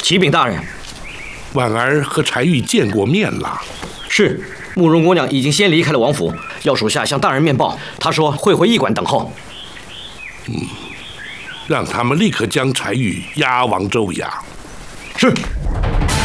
启禀大人， 婉儿和柴玉见过面了。 是，慕容姑娘已经先离开了王府，要属下向大人面报。她说会回驿馆等候。 让他们立刻将柴玉押王州衙。 是。